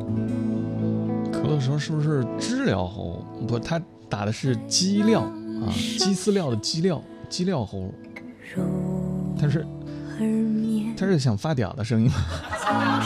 可乐说是不是知了猴？不，他打的是鸡料啊，鸡饲料的鸡料猴。他是想发嗲的声音吗？